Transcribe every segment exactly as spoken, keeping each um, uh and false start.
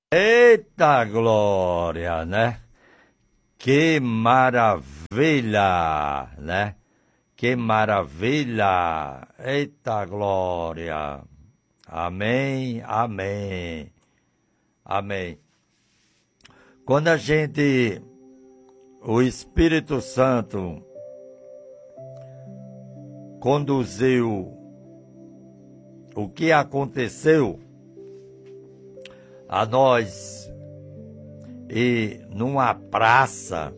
Eita glória, né? Que maravilha, né? Que maravilha! Eita glória! Amém, amém, amém. Quando a gente, o Espírito Santo conduziu o que aconteceu a nós e numa praça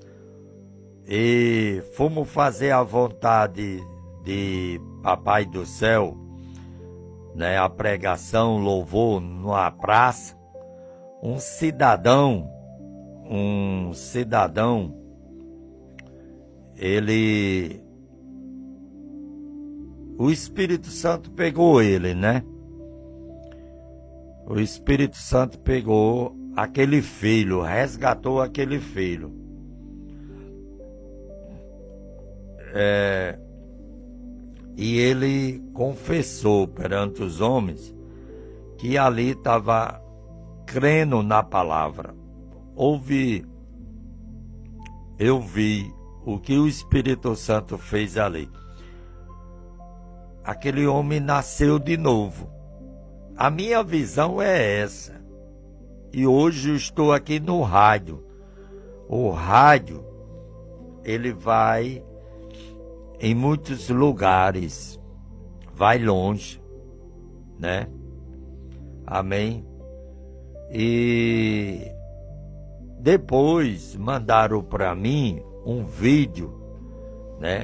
e fomos fazer a vontade de Papai do Céu, né, a pregação, louvor numa praça, um cidadão, um cidadão, ele, o Espírito Santo pegou ele, né? O Espírito Santo pegou aquele filho, resgatou aquele filho. É, e ele confessou perante os homens que ali estava crendo na palavra. Ouvi, eu vi o que o Espírito Santo fez ali. Aquele homem nasceu de novo. A minha visão é essa. E hoje eu estou aqui no rádio. O rádio, ele vai em muitos lugares, vai longe, né? Amém? E depois mandaram para mim um vídeo, né?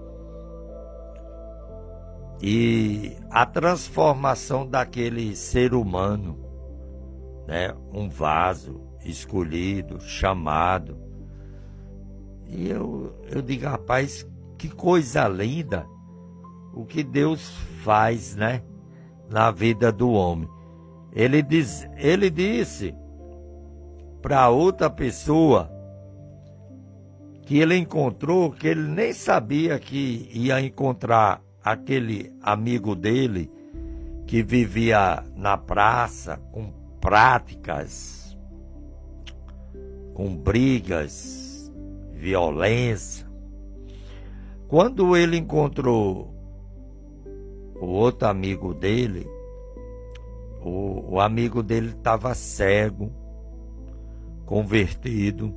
E a transformação daquele ser humano, né? Um vaso escolhido, chamado. E eu, eu digo, rapaz, que coisa linda o que Deus faz, né? Na vida do homem. Ele, diz, ele disse para outra pessoa que ele encontrou, que ele nem sabia que ia encontrar aquele amigo dele que vivia na praça com práticas, com brigas, violência. Quando ele encontrou o outro amigo dele, o, o amigo dele estava cego, convertido.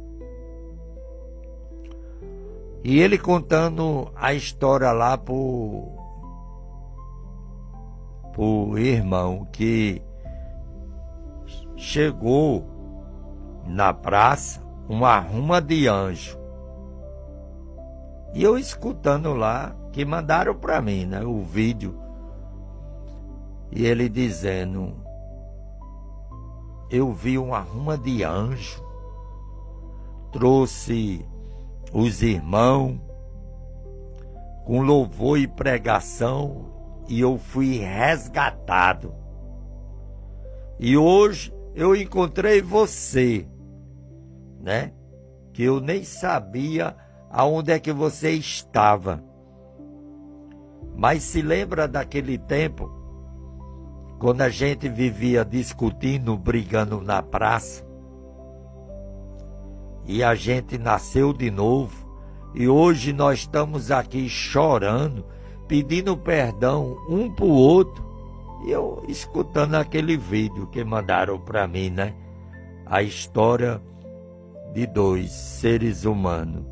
E ele contando a história lá pro, pro irmão que chegou na praça uma ruma de anjo. E eu escutando lá, que mandaram para mim, né, o vídeo. E ele dizendo, eu vi uma ruma de anjo, trouxe os irmãos com louvor e pregação e eu fui resgatado. E hoje eu encontrei você, né? Que eu nem sabia aonde é que você estava. Mas se lembra daquele tempo, quando a gente vivia discutindo, brigando na praça? E a gente nasceu de novo. E hoje nós estamos aqui chorando, pedindo perdão um para o outro. E eu escutando aquele vídeo que mandaram para mim, né? A história de dois seres humanos.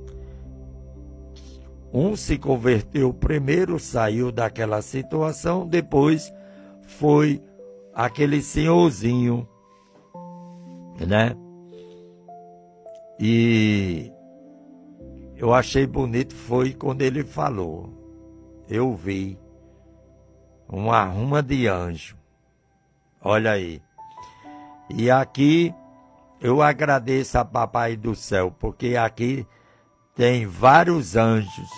Um se converteu primeiro, saiu daquela situação, depois foi aquele senhorzinho, né? E eu achei bonito foi quando ele falou, eu vi uma ruma de anjo. Olha aí. E aqui eu agradeço a Papai do Céu, porque aqui tem vários anjos.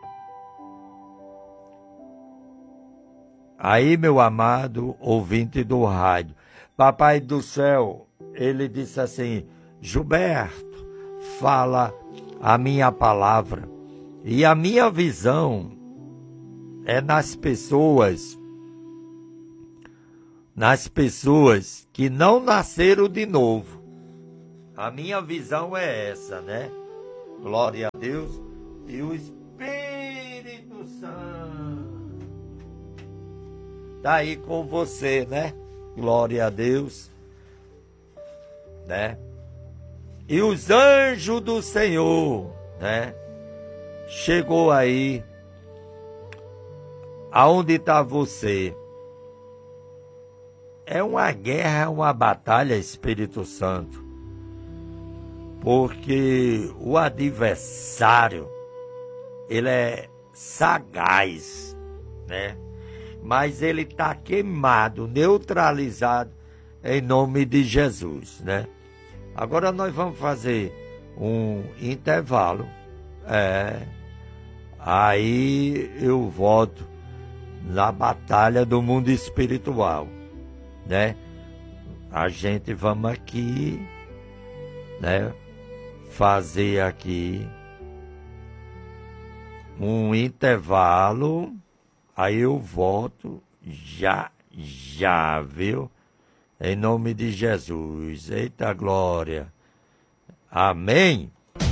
Aí, meu amado ouvinte do rádio, Papai do Céu, ele disse assim, Gilberto, fala a minha palavra. E a minha visão é nas pessoas nas pessoas que não nasceram de novo. A minha visão é essa, né? Glória a Deus. E o Espírito Santo está aí com você, né? Glória a Deus, né? E os anjos do Senhor, né? Chegou aí, aonde está você? É uma guerra, uma batalha, Espírito Santo, porque o adversário, ele é sagaz, né? Mas ele está queimado, neutralizado, em nome de Jesus, né? Agora nós vamos fazer um intervalo, é, aí eu volto na batalha do mundo espiritual, né? A gente vamos aqui, né? Fazer aqui um intervalo, aí eu volto já, já, viu? Em nome de Jesus. Eita glória. Amém.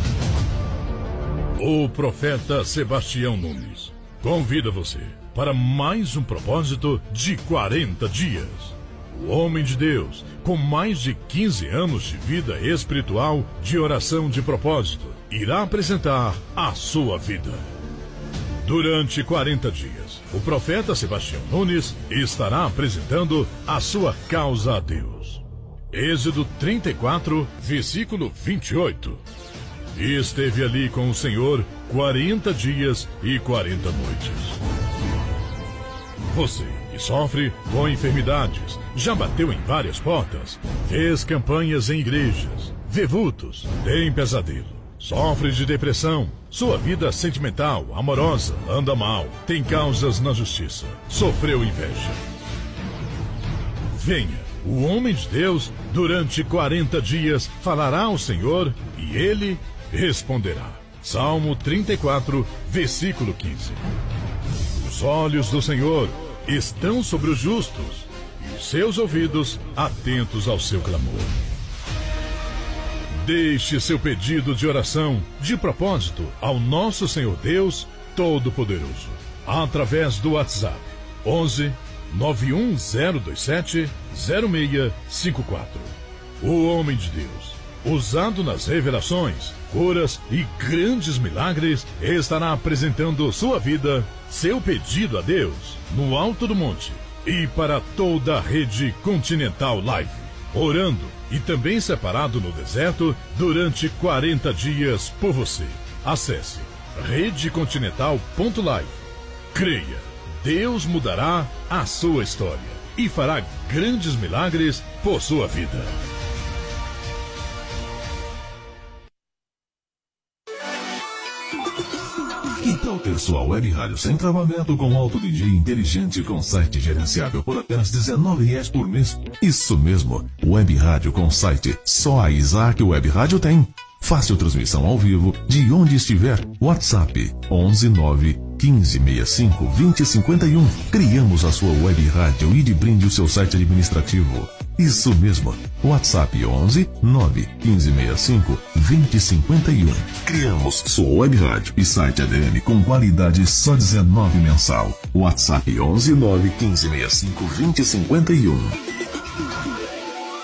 O profeta Sebastião Nunes convida você para mais um propósito de quarenta dias. O homem de Deus, com mais de quinze anos de vida espiritual de oração de propósito, irá apresentar a sua vida. Durante quarenta dias, o profeta Sebastião Nunes estará apresentando a sua causa a Deus. Êxodo trinta e quatro, versículo vinte e oito. E esteve ali com o Senhor quarenta dias e quarenta noites. Você que sofre com enfermidades, já bateu em várias portas, fez campanhas em igrejas, vê vultos, tem pesadelo, sofre de depressão, sua vida sentimental, amorosa, anda mal, tem causas na justiça, sofreu inveja. Venha, o homem de Deus, durante quarenta dias, falará ao Senhor e ele responderá. Salmo trinta e quatro, versículo quinze. Os olhos do Senhor estão sobre os justos e os seus ouvidos atentos ao seu clamor. Deixe seu pedido de oração, de propósito, ao nosso Senhor Deus Todo-Poderoso, através do WhatsApp onze, nove um zero dois sete, zero seis cinco quatro. O homem de Deus, usado nas revelações, curas e grandes milagres, estará apresentando sua vida, seu pedido a Deus, no alto do monte e para toda a rede Continental Live, orando e também separado no deserto durante quarenta dias por você. Acesse rede continental ponto live. Creia, Deus mudará a sua história e fará grandes milagres por sua vida. Que tal ter sua web rádio sem travamento, com alto D J inteligente, com site gerenciável por apenas dezenove reais por mês? Isso mesmo, web rádio com site. Só a Isaac Web Rádio tem. Fácil transmissão ao vivo, de onde estiver. WhatsApp onze nove quinze sessenta e cinco vinte cinquenta e um. Criamos a sua web rádio e de brinde o seu site administrativo. Isso mesmo, WhatsApp onze nove quinze sessenta e cinco vinte cinquenta e um. Criamos sua web rádio e site A D M com qualidade só dezenove mensal. WhatsApp onze nove quinze sessenta e cinco vinte cinquenta e um.